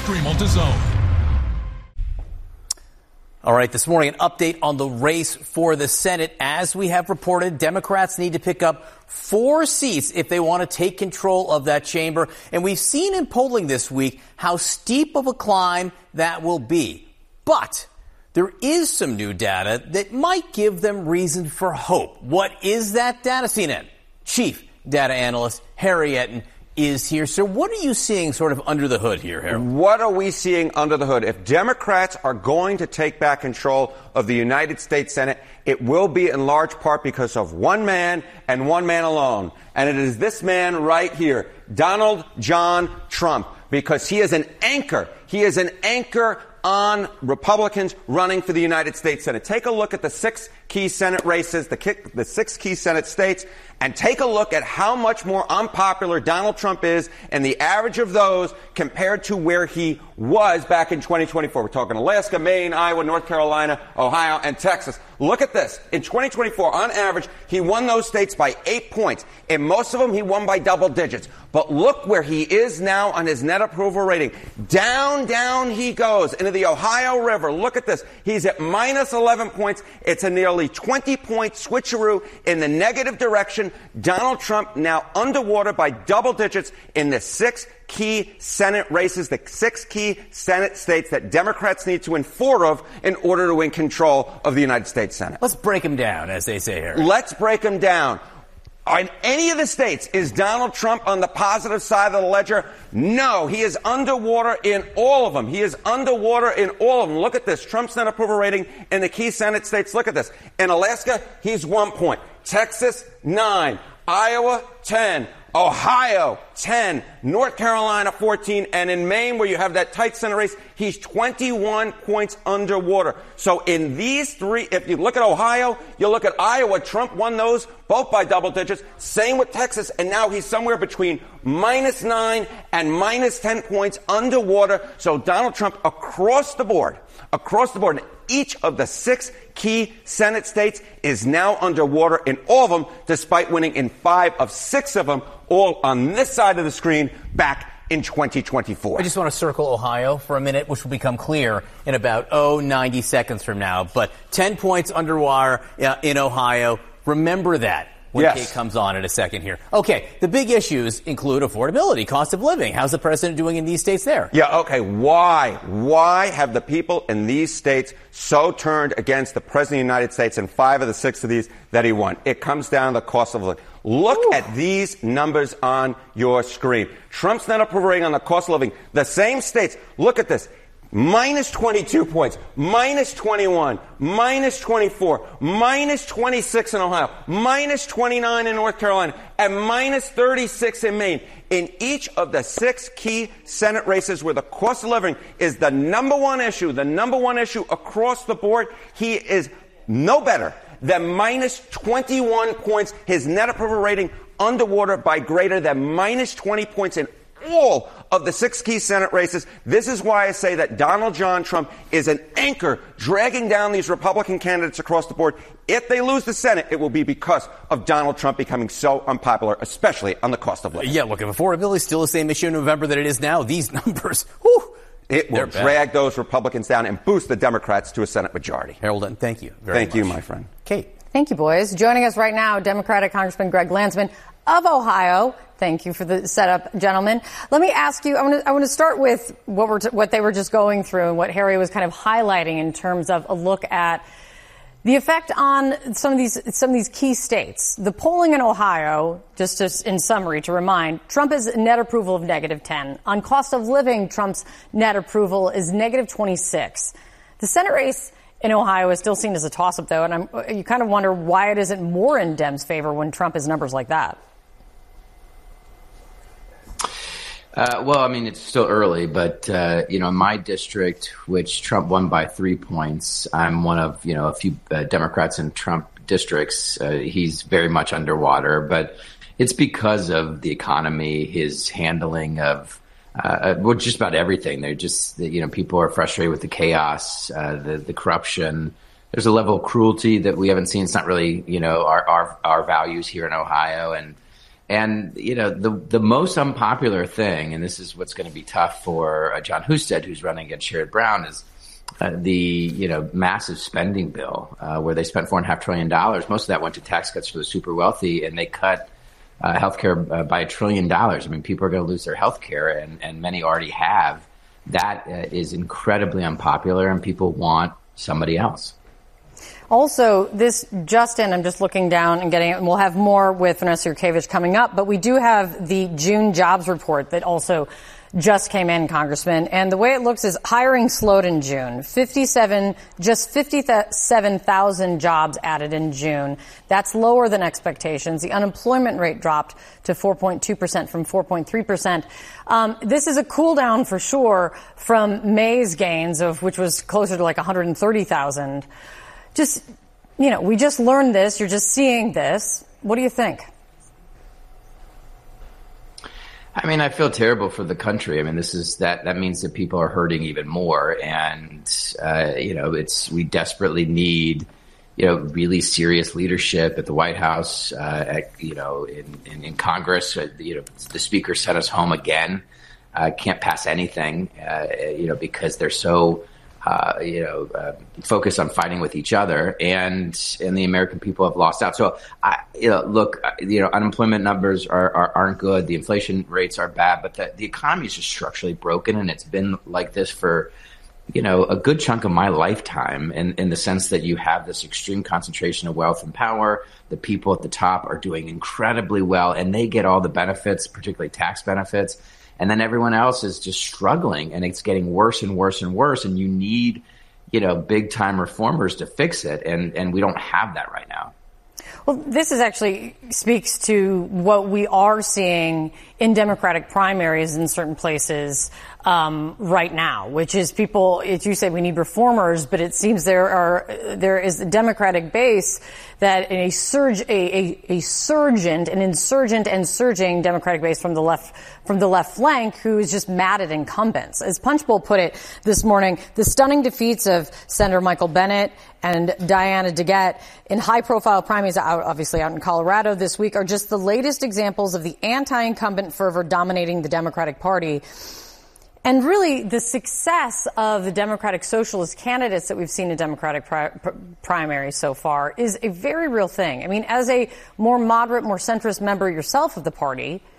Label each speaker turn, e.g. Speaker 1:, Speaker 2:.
Speaker 1: Stream on DAZN.
Speaker 2: All right, this morning, an update on the race for the Senate. As we have reported, Democrats need to pick up 4 seats if they want to take control of that chamber. And we've seen in polling this week how steep of a climb that will be. But there is some new data that might give them reason for hope. What is that data? CNN Chief Data Analyst Harry Enten is here. So what are you seeing sort of under the hood here, Harold?
Speaker 3: What are we seeing under the hood? If Democrats are going to take back control of the United States Senate, it will be in large part because of one man and one man alone. And it is this man right here, Donald John Trump, because he is an anchor. He is an anchor on Republicans running for the United States Senate. Take a look at the 6 key Senate races, the 6 key Senate states, and take a look at how much more unpopular Donald Trump is and the average of those compared to where he was back in 2024. We're talking Alaska, Maine, Iowa, North Carolina, Ohio, and Texas. Look at this. In 2024, on average, he won those states by 8 points. In most of them, he won by double digits. But look where he is now on his net approval rating. Down, down he goes into the Ohio River. Look at this. He's at minus 11 points. It's a nearly 20-point switcheroo in the negative direction. Donald Trump now underwater by double digits in the 6 key Senate races, the 6 key Senate states that Democrats need to win 4 of in order to win control of the United States Senate.
Speaker 2: Let's break them down, as they say here.
Speaker 3: Let's break them down. In any of the states, is Donald Trump on the positive side of the ledger? No, he is underwater in all of them. He is underwater in all of them. Look at this. Trump's net approval rating in the key Senate states. Look at this. In Alaska, he's 1 point. Texas, 9. Iowa, 10. Ohio, 10. North Carolina, 14. And in Maine, where you have that tight Senate race, he's 21 points underwater. So in these 3, if you look at Ohio, you look at Iowa, Trump won those both by double digits. Same with Texas. And now he's somewhere between minus 9 and minus 10 points underwater. So Donald Trump across the board, each of the 6 key Senate states is now underwater in all of them, despite winning in 5 of 6 of them, all on this side of the screen back in 2024.
Speaker 2: I just want to circle Ohio for a minute, which will become clear in about 90 seconds from now. But 10 points underwater in Ohio. Remember that when Kate comes on in a second here. Okay, the big issues include affordability, cost of living. How's the president doing in these states there?
Speaker 3: Yeah, okay. Why have the people in these states so turned against the president of the United States in 5 of the 6 of these that he won? It comes down to the cost of living. Look at these numbers on your screen. Trump's net approval rating on the cost of living. The same states. Look at this. Minus 22 points, minus 21, minus 24, minus 26 in Ohio, minus 29 in North Carolina, and minus 36 in Maine. In each of the 6 key Senate races where the cost of living is the number one issue across the board, he is no better than minus 21 points. His net approval rating underwater by greater than minus 20 points in all of the 6 key Senate races. This is why I say that Donald John Trump is an anchor dragging down these Republican candidates across the board. If they lose the Senate, it will be because of Donald Trump becoming so unpopular, especially on the cost of living.
Speaker 2: Yeah, look, if affordability is still the same issue in November that it is now, these numbers,
Speaker 3: it will drag those Republicans down and boost the Democrats to a Senate majority.
Speaker 2: Harold Enten, thank you very much.
Speaker 3: Thank you, my friend.
Speaker 2: Kate.
Speaker 4: Thank you, boys. Joining us right now, Democratic Congressman Greg Landsman of Ohio. Thank you for the setup, gentlemen. Let me ask you, I want to start with what they were just going through and what Harry was kind of highlighting in terms of a look at the effect on some of these key states. The polling in Ohio, just in summary to remind, Trump is net approval of negative 10. On cost of living, Trump's net approval is negative 26. The Senate race in Ohio is still seen as a toss-up, though, and you kind of wonder why it isn't more in Dems' favor when Trump has numbers like that.
Speaker 5: Well, I mean, it's still early, but, in my district, which Trump won by 3 points, I'm one of, a few Democrats in Trump districts. He's very much underwater, but it's because of the economy, his handling of, just about everything. They're just, people are frustrated with the chaos, the corruption. There's a level of cruelty that we haven't seen. It's not really, our values here in Ohio. And And, the most unpopular thing, and this is what's going to be tough for John Husted, who's running against Sherrod Brown, is the massive spending bill where they spent $4.5 trillion. Most of that went to tax cuts for the super wealthy, and they cut healthcare by $1 trillion. I mean, people are going to lose their healthcare, and many already have. That is incredibly unpopular, and people want somebody else.
Speaker 4: Also, this just in, I'm just looking down and getting it, and we'll have more with Vanessa Yurkevich coming up, but we do have the June jobs report that also just came in, Congressman, and the way it looks is hiring slowed in June. 57,000 jobs added in June. That's lower than expectations. The unemployment rate dropped to 4.2% from 4.3%. This is a cool down for sure from May's gains, which was closer to like 130,000. We just learned this. You're just seeing this. What do you think?
Speaker 5: I mean, I feel terrible for the country. I mean, that means that people are hurting even more. And, we desperately need, really serious leadership at the White House, in Congress. The speaker sent us home again. Can't pass anything, because they're so, focused on fighting with each other, and the American people have lost out. So, unemployment numbers aren't good. The inflation rates are bad, but the economy is just structurally broken, and it's been like this for, a good chunk of my lifetime, in the sense that you have this extreme concentration of wealth and power. The people at the top are doing incredibly well, and they get all the benefits, particularly tax benefits. And then everyone else is just struggling, and it's getting worse and worse and worse. And you need, big time reformers to fix it. And we don't have that right now.
Speaker 4: Well, this actually speaks to what we are seeing in Democratic primaries in certain places right now, which is people, as you say, we need reformers, but it seems there is a Democratic base that an insurgent and surging Democratic base from the left flank who is just mad at incumbents. As Punchbowl put it this morning, the stunning defeats of Senator Michael Bennet and Diana DeGette in high-profile primaries obviously out in Colorado this week are just the latest examples of the anti-incumbent fervor dominating the Democratic Party. And really, the success of the Democratic Socialist candidates that we've seen in Democratic primaries so far is a very real thing. I mean, as a more moderate, more centrist member yourself of the party,